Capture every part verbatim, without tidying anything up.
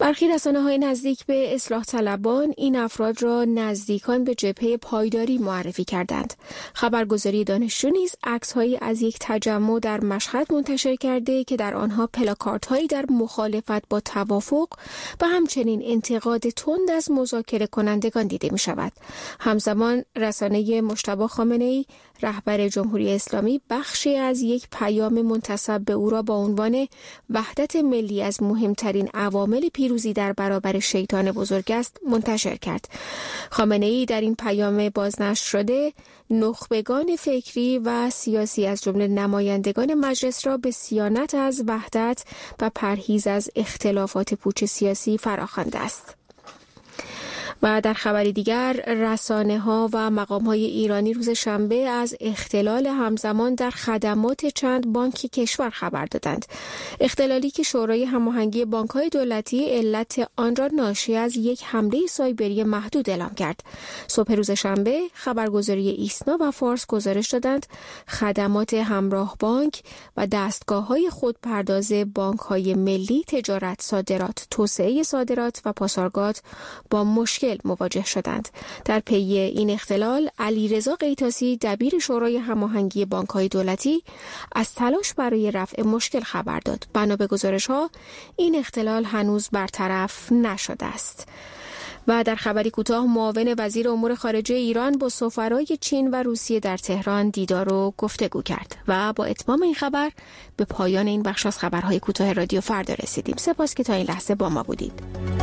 برخی رسانه‌های نزدیک به اصلاح طلبان این افراد را نزدیکان به جبهه پایداری معرفی کردند. خبرگزاری دانشجو نیز عکس‌هایی از یک تجمع در مشهد منتشر کرده که در آنها پلاکاردهایی در مخالفت با توافق و همچنین انتقاد تند از مذاکره کنندگان دیده می‌شود. همزمان رسانه مجتبی خامنه‌ای رهبر جمهوری اسلامی بخشی از یک پیام منتسب به او را با عنوان وحدت ملی از مهمترین عوامل پیروزی در برابر شیطان بزرگ است منتشر کرد. خامنه‌ای در این پیام بازنشر شده نخبگان فکری و سیاسی از جمله نمایندگان مجلس را به صیانت از وحدت و پرهیز از اختلافات پوچ سیاسی فراخوانده است. و در خبری دیگر رسانه‌ها و مقام‌های ایرانی روز شنبه از اختلال همزمان در خدمات چند بانک کشور خبر دادند. اختلالی که شورای هماهنگی بانک‌های دولتی علت آن را ناشی از یک حمله سایبری محدود اعلام کرد. صبح روز شنبه خبرگزاری ایسنا و فارس گزارش دادند خدمات همراه بانک و دستگاه‌های خودپرداز بانک‌های ملی، تجارت، صادرات، توسعه صادرات و پاسارگاد با مشکل مواجه شدند. در پی این اختلال علیرضا قیتاسی دبیر شورای هماهنگی بانک‌های دولتی از تلاش برای رفع مشکل خبر داد. بنا به گزارش‌ها این اختلال هنوز برطرف نشده است. و در خبری کوتاه معاون وزیر امور خارجه ایران با سفرای چین و روسیه در تهران دیدار و گفتگو کرد. و با اتمام این خبر به پایان این بخش از خبرهای کوتاه رادیو فردا رسیدیم. سپاس که تا این لحظه با ما بودید.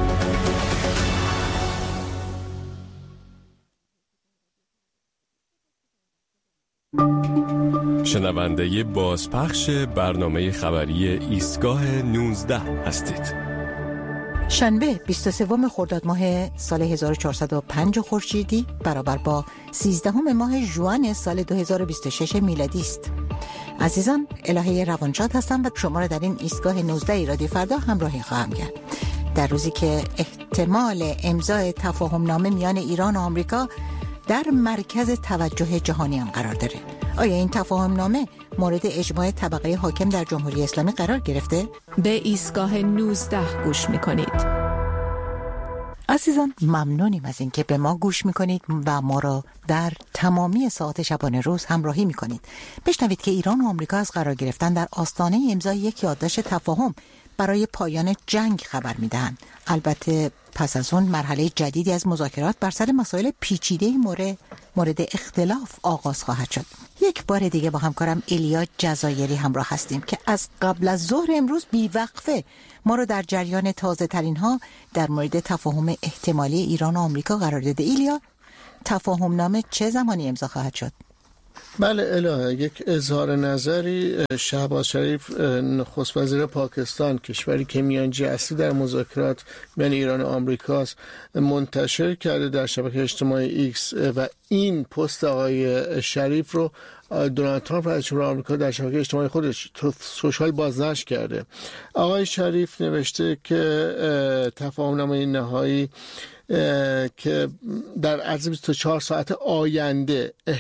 شنونده بازپخش برنامه خبری ایستگاه نوزده هستید. شنبه بیست و سوم خرداد ماه سال هزار و چهارصد و پنج خورشیدی برابر با سیزدهم ماه ژوئن سال دو هزار و بیست و شش میلادی است. عزیزان، الهه روانشاد هستم و شما را در این ایستگاه نوزده رادیو فردا همراهی خواهم کرد. در روزی که احتمال امضای تفاهم نامه میان ایران و آمریکا در مرکز توجه جهانیان قرار داره. آیا این تفاهم نامه مورد اجماع طبقه حاکم در جمهوری اسلامی قرار گرفته؟ به ایستگاه نوزده گوش میکنید. عزیزان، ممنونیم از اینکه به ما گوش میکنید و ما را در تمامی ساعات شبانه روز همراهی میکنید. بشنوید که ایران و آمریکا از قرار گرفتن در آستانه امضای یک یادداشت تفاهم برای پایان جنگ خبر میدهند. البته پس از اون مرحله جدیدی از مذاکرات بر سر مسائل پیچیده مورد مورد اختلاف آغاز خواهد شد. یک بار دیگه با همکارم ایلیا جزایری همراه هستیم که از قبل از ظهر امروز بیوقفه ما رو در جریان تازه ترین ها در مورد تفاهم احتمالی ایران و آمریکا قرار داده. ایلیا، تفاهم نامه چه زمانی امضا خواهد شد؟ بله الهه، یک اظهار نظری شهباز شریف نخست وزیر پاکستان، کشوری که میانجی اصلی در مذاکرات میان ایران و آمریکاست، منتشر کرده در شبکه اجتماعی ایکس و این پست آقای شریف رو دونالد ترامپ رئیس جمهور آمریکا در شبکه اجتماعی خودش سوشال بازنشر کرده. آقای شریف نوشته که تفاهم‌نامه نهایی که در عرض بیست و چهار ساعت آینده